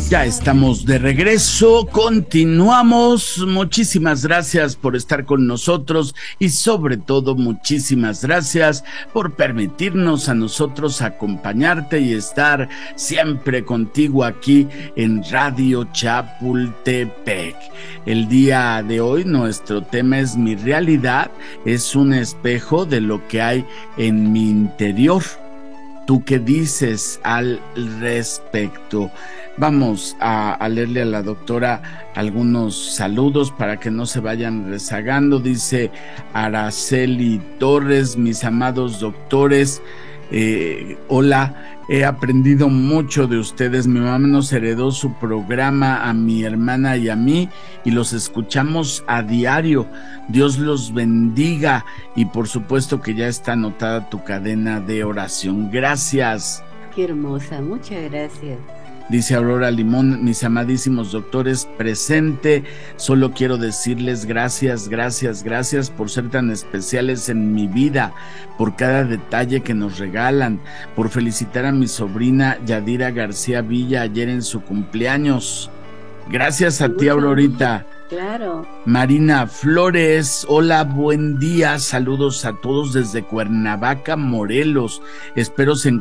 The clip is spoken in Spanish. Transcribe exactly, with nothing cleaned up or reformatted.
Ya estamos de regreso, continuamos. Muchísimas gracias por estar con nosotros y sobre todo muchísimas gracias por permitirnos a nosotros acompañarte y estar siempre contigo aquí en Radio Chapultepec. El día de hoy nuestro tema es Mi realidad es un espejo de lo que hay en mi interior. ¿Tú qué dices al respecto? Vamos a, a leerle a la doctora algunos saludos para que no se vayan rezagando. Dice Araceli Torres, mis amados doctores, eh, hola, he aprendido mucho de ustedes. Mi mamá nos heredó su programa a mi hermana y a mí y los escuchamos a diario. Dios los bendiga y por supuesto que ya está anotada tu cadena de oración. Gracias. Qué hermosa, muchas gracias. Dice Aurora Limón, mis amadísimos doctores, presente, solo quiero decirles gracias, gracias, gracias por ser tan especiales en mi vida, por cada detalle que nos regalan, por felicitar a mi sobrina Yadira García Villa ayer en su cumpleaños. Gracias a ti, Aurorita. Claro. Marina Flores, hola, buen día, saludos a todos desde Cuernavaca, Morelos. Espero se